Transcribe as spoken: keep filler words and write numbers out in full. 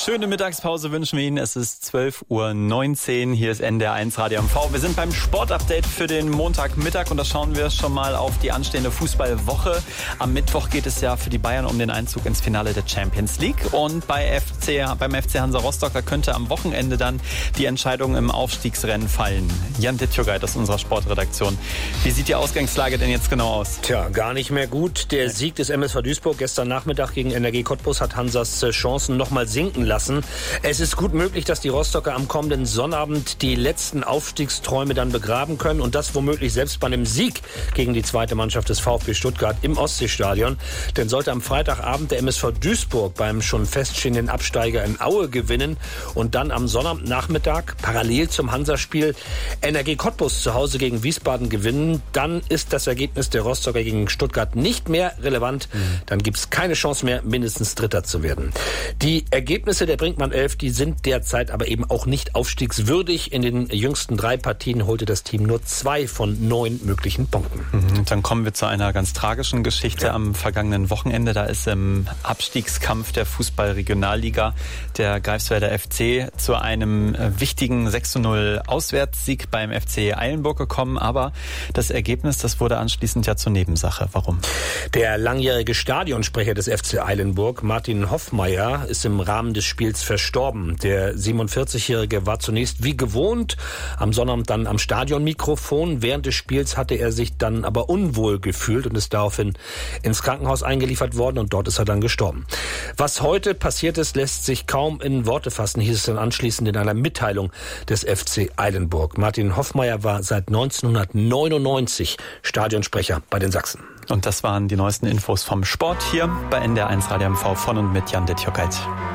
Schöne Mittagspause wünschen wir Ihnen. Es ist zwölf Uhr neunzehn. Hier ist N D R eins Radio M V. Wir sind beim Sportupdate für den Montagmittag und da schauen wir schon mal auf die anstehende Fußballwoche. Am Mittwoch geht es ja für die Bayern um den Einzug ins Finale der Champions League. Und bei F C, beim F C Hansa Rostock, da könnte am Wochenende dann die Entscheidung im Aufstiegsrennen fallen. Jan Dittjogait aus unserer Sportredaktion. Wie sieht die Ausgangslage denn jetzt genau aus? Tja, gar nicht mehr gut. Der Sieg des M S V Duisburg gestern Nachmittag gegen N R G Cottbus hat Hansas Chancen nochmal sinken lassen. Es ist gut möglich, dass die Rostocker am kommenden Sonnabend die letzten Aufstiegsträume dann begraben können und das womöglich selbst bei einem Sieg gegen die zweite Mannschaft des VfB Stuttgart im Ostseestadion. Denn sollte am Freitagabend der M S V Duisburg beim schon feststehenden Absteiger in Aue gewinnen und dann am Sonnabendnachmittag parallel zum Hansa-Spiel N R G Cottbus zu Hause gegen Wiesbaden gewinnen, dann ist das Ergebnis der Rostocker gegen Stuttgart nicht mehr relevant. Mhm. Dann gibt es keine Chance mehr, mindestens Dritter zu werden. Die Ergebnisse der Brinkmann elf, die sind derzeit aber eben auch nicht aufstiegswürdig. In den jüngsten drei Partien holte das Team nur zwei von neun möglichen Punkten. Mhm, dann kommen wir zu einer ganz tragischen Geschichte ja. am vergangenen Wochenende. Da ist im Abstiegskampf der Fußball-Regionalliga der Greifswalder F C zu einem wichtigen sechs zu null Auswärtssieg beim F C Eilenburg gekommen. Aber das Ergebnis, das wurde anschließend ja zur Nebensache. Warum? Der langjährige Stadionsprecher des F C Eilenburg, Martin Hoffmeier, ist im Rahmen des Spiels verstorben. Der siebenundvierzigjährige war zunächst wie gewohnt am Sonnabend dann am Stadionmikrofon. Während des Spiels hatte er sich dann aber unwohl gefühlt und ist daraufhin ins Krankenhaus eingeliefert worden und dort ist er dann gestorben. Was heute passiert ist, lässt sich kaum in Worte fassen, hieß es dann anschließend in einer Mitteilung des F C Eilenburg. Martin Hoffmeier war seit neunzehnhundertneunundneunzig Stadionsprecher bei den Sachsen. Und das waren die neuesten Infos vom Sport hier bei N D R eins Radio M V von und mit Jan Dittjogait.